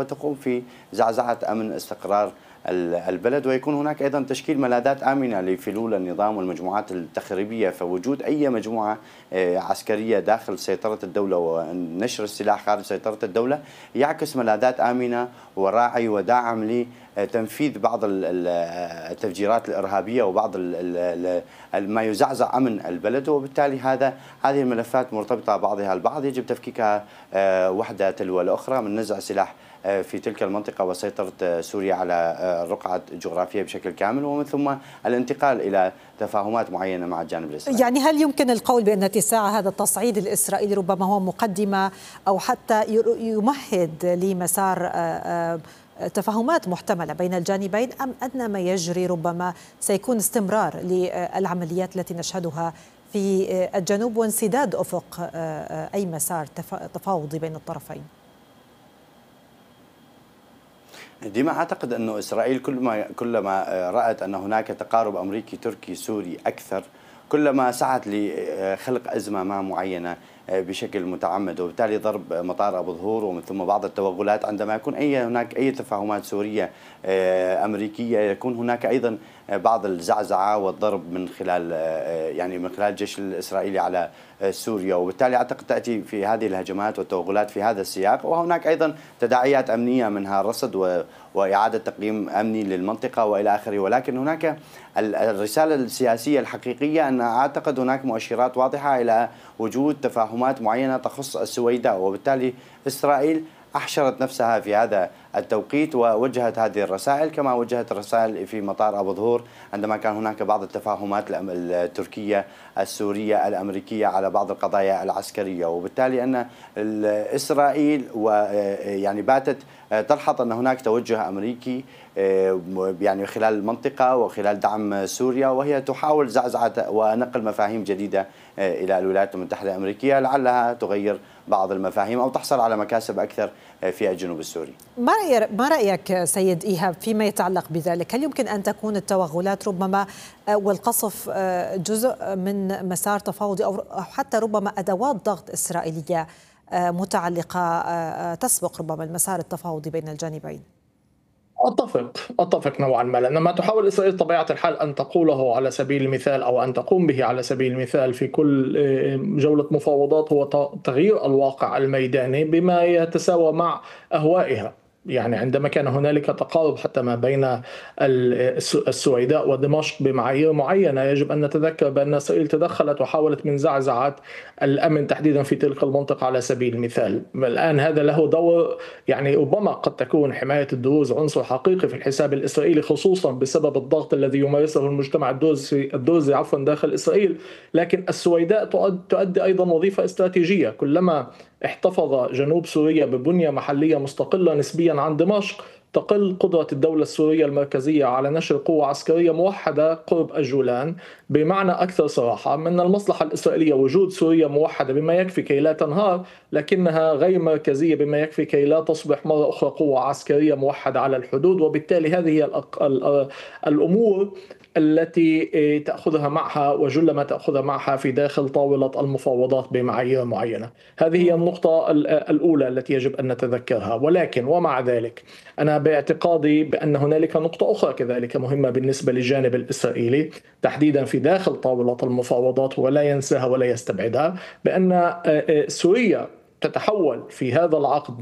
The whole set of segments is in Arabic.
وتقوم في زعزعة أمن استقرار البلد، ويكون هناك أيضا تشكيل ملاذات آمنة لفلول النظام والمجموعات التخريبية. فوجود أي مجموعة عسكرية داخل سيطرة الدولة ونشر السلاح خارج سيطرة الدولة يعكس ملاذات آمنة وراعي وداعم لتنفيذ بعض التفجيرات الإرهابية وبعض ما يزعزع أمن البلد. وبالتالي هذه الملفات مرتبطة بعضها البعض، يجب تفكيكها وحدة تلو الأخرى من نزع سلاح في تلك المنطقة وسيطرة سوريا على رقعة جغرافية بشكل كامل، ومن ثم الانتقال إلى تفاهمات معينة مع الجانب الإسرائيلي. يعني هل يمكن القول بأن اتساع هذا التصعيد الإسرائيلي ربما هو مقدمة أو حتى يمهد لمسار تفاهمات محتملة بين الجانبين، أم أن ما يجري ربما سيكون استمرار للعمليات التي نشهدها في الجنوب وانسداد أفق أي مسار تفاوضي بين الطرفين؟ ديما أعتقد أن إسرائيل كلما رأت أن هناك تقارب أمريكي تركي سوري أكثر، كلما سعت لخلق أزمة معينة بشكل متعمد، وبالتالي ضرب مطار أبو ظهور ومن ثم بعض التوغلات عندما يكون هناك أي تفاهمات سورية أمريكية، يكون هناك أيضا بعض الزعزعة والضرب من خلال الجيش الإسرائيلي على سوريا. وبالتالي أعتقد تأتي في هذه الهجمات والتوغلات في هذا السياق. وهناك أيضا تداعيات أمنية منها رصد وإعادة تقييم أمني للمنطقة وإلى آخره. ولكن هناك الرسالة السياسية الحقيقية أن أعتقد هناك مؤشرات واضحة إلى وجود تفاهمات معينة تخص السويداء، وبالتالي إسرائيل أحشرت نفسها في هذا التوقيت ووجهت هذه الرسائل كما وجهت الرسائل في مطار أبو ظهور عندما كان هناك بعض التفاهمات التركية السورية الأمريكية على بعض القضايا العسكرية. وبالتالي أن إسرائيل باتت تلحظ أن هناك توجه أمريكي خلال المنطقة وخلال دعم سوريا، وهي تحاول زعزعة ونقل مفاهيم جديدة إلى الولايات المتحدة الأمريكية لعلها تغير بعض المفاهيم أو تحصل على مكاسب أكثر في الجنوب السوري. ما رأيك سيد إيهاب فيما يتعلق بذلك؟ هل يمكن أن تكون التوغلات ربما والقصف جزء من مسار تفاوضي أو حتى ربما أدوات ضغط إسرائيلية متعلقة تسبق ربما المسار التفاوضي بين الجانبين؟ أتفق نوعا ما، لأن ما تحاول إسرائيل طبيعة الحال أن تقوله على سبيل المثال أو أن تقوم به على سبيل المثال في كل جولة مفاوضات هو تغيير الواقع الميداني بما يتساوى مع أهوائها. عندما كان هنالك تقارب حتى ما بين السويداء ودمشق بمعايير معينة، يجب أن نتذكر بأن إسرائيل تدخلت وحاولت من زعزعة الأمن تحديدا في تلك المنطقة على سبيل المثال. الآن هذا له دور، ربما قد تكون حماية الدروز عنصر حقيقي في الحساب الإسرائيلي، خصوصا بسبب الضغط الذي يمارسه المجتمع الدرزي داخل إسرائيل. لكن السويداء تؤدي أيضا وظيفة استراتيجية. كلما احتفظ جنوب سوريا ببنية محلية مستقلة نسبيا عن دمشق، تقل قدرة الدولة السورية المركزية على نشر قوة عسكرية موحدة قرب الجولان. بمعنى أكثر صراحة، من المصلحة الإسرائيلية وجود سوريا موحدة بما يكفي كي لا تنهار، لكنها غير مركزية بما يكفي كي لا تصبح مرة أخرى قوة عسكرية موحدة على الحدود. وبالتالي هذه هي الأمور التي تأخذها معها وجل ما تأخذها معها في داخل طاولة المفاوضات بمعايير معينة. هذه هي النقطة الأولى التي يجب أن نتذكرها. ولكن ومع ذلك أنا باعتقادي بأن هنالك نقطة أخرى كذلك مهمة بالنسبة للجانب الإسرائيلي تحديدا في داخل طاولة المفاوضات، ولا ينساها ولا يستبعدها، بأن سوريا تتحول في هذا العقد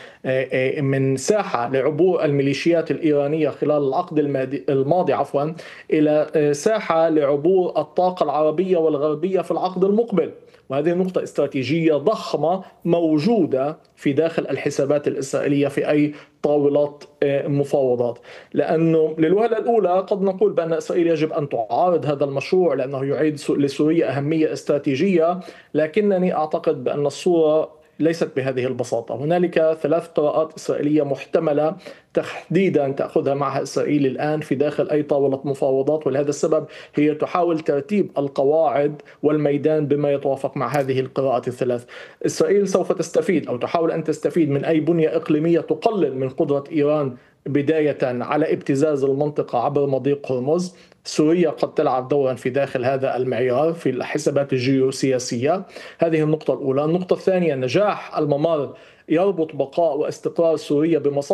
من ساحة لعبور الميليشيات الإيرانية خلال العقد الماضي إلى ساحة لعبور الطاقة العربية والغربية في العقد المقبل. وهذه نقطة استراتيجية ضخمة موجودة في داخل الحسابات الإسرائيلية في أي طاولات مفاوضات، لأنه للوهلة الأولى قد نقول بأن إسرائيل يجب أن تعارض هذا المشروع لأنه يعيد لسوريا أهمية استراتيجية، لكنني أعتقد بأن الصورة ليست بهذه البساطة. هنالك 3 قراءات إسرائيلية محتملة تحديدا تأخذها معها إسرائيل الآن في داخل أي طاولة مفاوضات، ولهذا السبب هي تحاول ترتيب القواعد والميدان بما يتوافق مع هذه القراءات ال3. إسرائيل سوف تستفيد أو تحاول أن تستفيد من أي بنية إقليمية تقلل من قدرة إيران بداية على ابتزاز المنطقة عبر مضيق هرمز. سوريا قد تلعب دورا في داخل هذا المعيار في الحسابات الجيوسياسية. هذه النقطة الأولى. النقطة الثانية، نجاح الممر يربط بقاء واستقرار سوريا بمصالح